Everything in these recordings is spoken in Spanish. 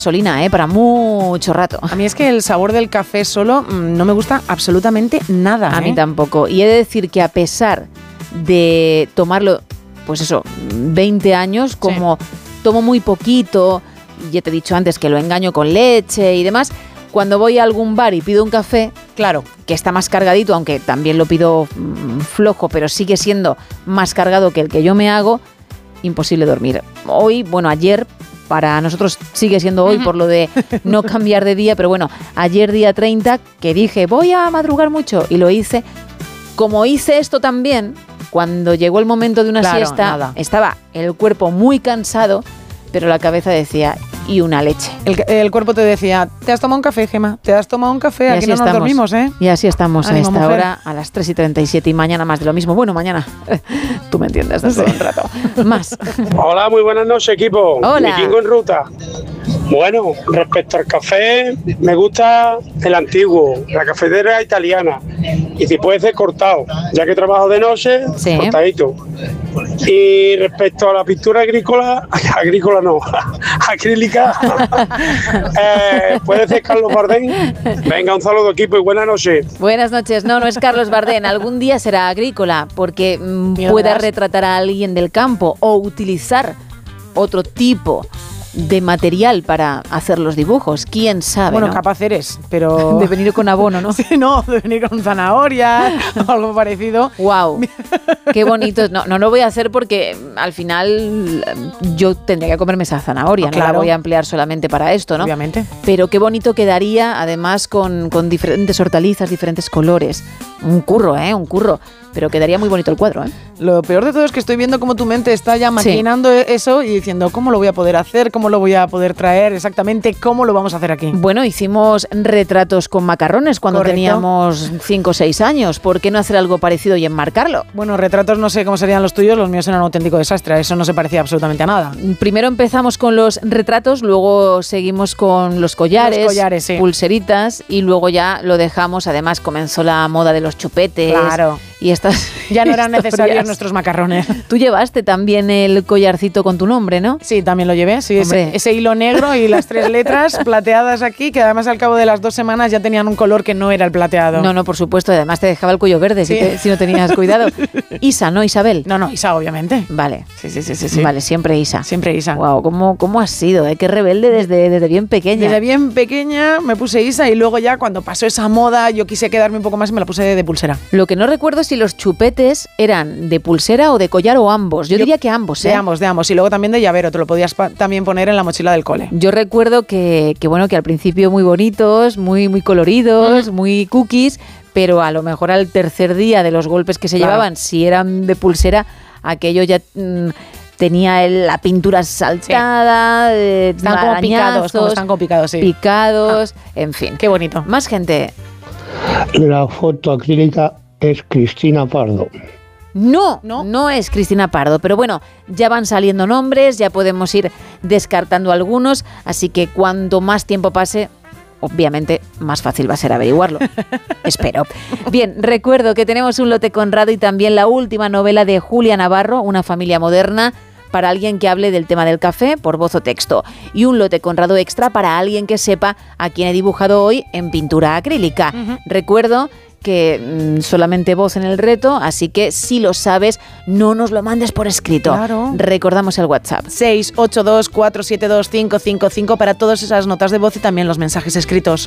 gasolina, para mucho rato. A mí es que el sabor del café solo no me gusta absolutamente nada. A mí tampoco. Y he de decir que a pesar de tomarlo, pues eso, 20 años, como tomo muy poquito, ya te he dicho antes que lo engaño con leche y demás, cuando voy a algún bar y pido un café, claro, que está más cargadito, aunque también lo pido flojo, pero sigue siendo más cargado que el que yo me hago, imposible dormir. Hoy, bueno, ayer, para nosotros sigue siendo hoy por lo de no cambiar de día, pero bueno, ayer día 30 que dije voy a madrugar mucho y lo hice. Como hice esto también, cuando llegó el momento de una siesta, estaba el cuerpo muy cansado, pero la cabeza decía, y una leche. El cuerpo te decía, ¿te has tomado un café, Gemma? ¿Te has tomado un café? Aquí no nos dormimos, ¿eh? Y así estamos Ánimo, a esta mujer. hora, a las 3:37 y mañana más de lo mismo. Bueno, mañana, tú me entiendes, dentro de un rato. Más. Hola, muy buenas noches, equipo. Hola. Vikingo en ruta. Bueno, respecto al café, me gusta el antiguo, la cafetera italiana. Y si puede ser cortado, ya que trabajo de noche, cortadito. Y respecto a la pintura agrícola no, acrílica, puede ser Carlos Bardén. Venga, un saludo, equipo, y buenas noches. Buenas noches. No es Carlos Bardén. Algún día será agrícola, porque pueda retratar a alguien del campo o utilizar otro tipo de material para hacer los dibujos. ¿Quién sabe? Bueno, ¿no? capaz eres, pero... De venir con abono, ¿no? Sí, no, de venir con zanahoria o algo parecido. ¡Wow! ¡Qué bonito! No lo voy a hacer porque al final yo tendría que comerme esa zanahoria, claro. No la voy a emplear solamente para esto, ¿no? Obviamente. Pero qué bonito quedaría, además, con diferentes hortalizas, diferentes colores. Un curro, un curro. Pero quedaría muy bonito el cuadro, Lo peor de todo es que estoy viendo cómo tu mente está ya maquinando eso y diciendo, ¿cómo lo voy a poder hacer? ¿Cómo lo voy a poder traer? Exactamente, ¿cómo lo vamos a hacer aquí? Bueno, hicimos retratos con macarrones cuando teníamos 5 o 6 años. ¿Por qué no hacer algo parecido y enmarcarlo? Bueno, retratos no sé cómo serían los tuyos, los míos eran un auténtico desastre. Eso no se parecía absolutamente a nada. Primero empezamos con los retratos, luego seguimos con los collares, sí. Pulseritas, y luego ya lo dejamos. Además comenzó la moda de los chupetes. Claro. Y estas ya no eran necesarios nuestros macarrones. Tú llevaste también el collarcito con tu nombre, ¿no? Sí, también lo llevé. Sí, ese hilo negro y las 3 letras plateadas aquí, que además al cabo de las 2 semanas ya tenían un color que no era el plateado. No, por supuesto. Además te dejaba el cuello verde si no tenías cuidado. Isa, ¿no, Isabel? No, Isa, obviamente. Vale. Sí. Vale, siempre Isa. Siempre Isa. Wow, ¿cómo has sido? Qué rebelde desde bien pequeña. Desde bien pequeña me puse Isa y luego ya cuando pasó esa moda yo quise quedarme un poco más y me la puse de pulsera. Lo que no recuerdo es si los chupetes eran de pulsera o de collar o ambos. Yo diría que ambos, De ambos. Y luego también de llavero, te lo podías también poner en la mochila del cole. Yo recuerdo que al principio muy bonitos, muy coloridos, muy cookies, pero a lo mejor al tercer día de los golpes que se llevaban, si eran de pulsera, aquello ya... tenía la pintura saltada, están como picados, sí. Picados, en fin. Qué bonito. Más gente. La foto acrílica es Cristina Pardo. No es Cristina Pardo, pero bueno, ya van saliendo nombres, ya podemos ir descartando algunos, así que cuanto más tiempo pase, obviamente más fácil va a ser averiguarlo. Espero. Bien, recuerdo que tenemos un lote Conrado y también la última novela de Julia Navarro, Una familia moderna, para alguien que hable del tema del café por voz o texto. Y un lote Conrado extra para alguien que sepa a quién he dibujado hoy en pintura acrílica. Recuerdo que solamente voz en el reto, así que si lo sabes, no nos lo mandes por escrito. Claro. Recordamos el WhatsApp. 682-472-555 para todas esas notas de voz y también los mensajes escritos.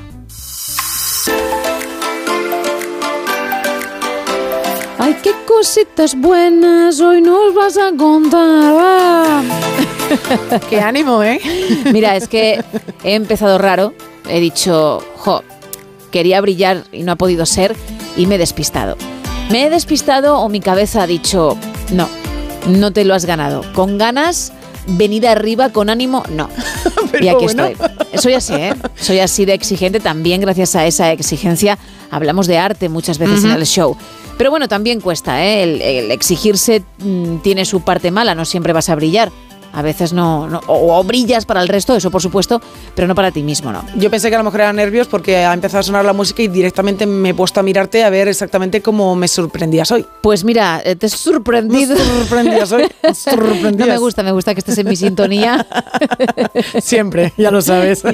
¡Ay, qué cositas buenas hoy nos vas a contar! ¡Qué ánimo, eh! Mira, es que he empezado raro. He dicho, quería brillar y no ha podido ser, y me he despistado. Me he despistado o mi cabeza ha dicho, no te lo has ganado. Con ganas, venida arriba, con ánimo, no. Y aquí estoy. Soy así, Soy así de exigente. También gracias a esa exigencia hablamos de arte muchas veces en el show. Pero bueno, también cuesta, El exigirse tiene su parte mala, no siempre vas a brillar. A veces no o brillas para el resto, eso por supuesto, pero no para ti mismo, ¿no? Yo pensé que a lo mejor eran nervios porque ha empezado a sonar la música y directamente me he puesto a mirarte a ver exactamente cómo me sorprendías hoy. Pues mira, te he sorprendido. Me sorprendías hoy. No me gusta que estés en mi sintonía. Siempre, ya lo sabes.